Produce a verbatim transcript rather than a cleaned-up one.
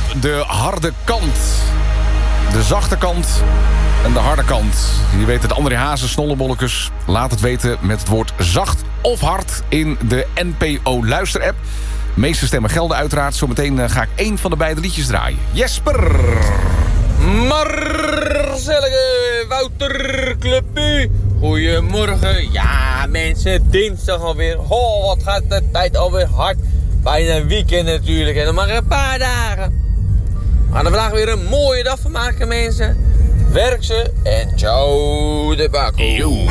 de harde kant. De zachte kant en de harde kant. Je weet het, André Hazes, Snollebollekes. Laat het weten met het woord zacht of hard in de N P O luisterapp. De meeste stemmen gelden uiteraard. Zometeen ga ik één van de beide liedjes draaien. Jesper! Marcelige Wouter Clubie. Goedemorgen. Ja, mensen, dinsdag alweer. Oh, wat gaat de tijd alweer hard. Bijna een weekend natuurlijk. En nog maar een paar dagen. We gaan er vandaag weer een mooie dag van maken, mensen. Werk ze en ciao de bakko.